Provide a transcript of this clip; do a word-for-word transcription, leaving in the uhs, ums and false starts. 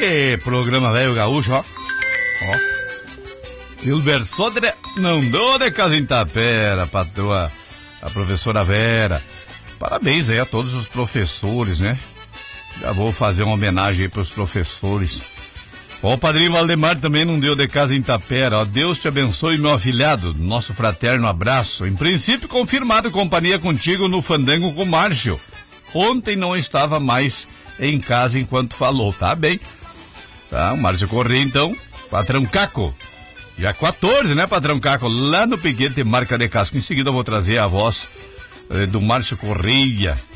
Que programa velho gaúcho, ó. Ó. Hilber Sodre não dou de casa em Tapera, patroa, a professora Vera. Parabéns aí a todos os professores, né? Já vou fazer uma homenagem aí pros professores. Ó, o padrinho Valdemar também não deu de casa em Tapera. Ó, Deus te abençoe, meu afilhado. Nosso fraterno abraço. Em princípio, confirmado companhia contigo no Fandango com o Márcio. Ontem não estava mais em casa enquanto falou. Tá bem. Tá, o Márcio Corrêa, então. Patrão Caco. Dia quatorze, né, Patrão Caco? Lá no Piquete Marca de Casco. Em seguida eu vou trazer a voz eh, do Márcio Correia.